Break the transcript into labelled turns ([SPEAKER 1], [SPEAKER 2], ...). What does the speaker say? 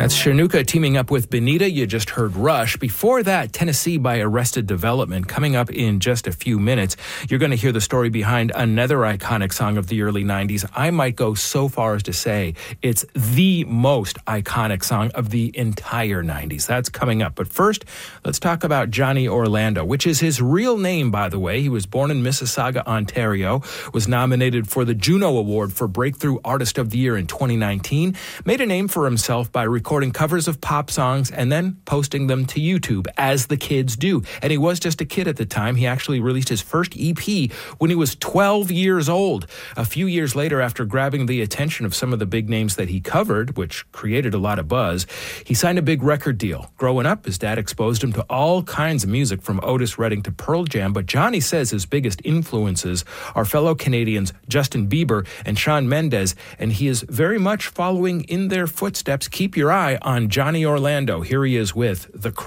[SPEAKER 1] That's Shanuka teaming up with Benita. You just heard Rush. Before that, Tennessee by Arrested Development. Coming up in just a few minutes, you're going to hear the story behind another iconic song of the early 90s. I might go so far as to say it's the most iconic song of the entire 90s. That's coming up. But first, let's talk about Johnny Orlando, which is his real name, by the way. He was born in Mississauga, Ontario, was nominated for the Juno Award for Breakthrough Artist of the Year in 2019, made a name for himself by recording covers of pop songs and then posting them to YouTube, as the kids do. And he was just a kid at the time. He actually released his first EP when he was 12 years old. A few years later, after grabbing the attention of some of the big names that he covered, which created a lot of buzz, he signed a big record deal. Growing up, his dad exposed him to all kinds of music, from Otis Redding to Pearl Jam, but Johnny says his biggest influences are fellow Canadians Justin Bieber and Shawn Mendes, and he is very much following in their footsteps. Keep your eye on Johnny Orlando. Here he is with The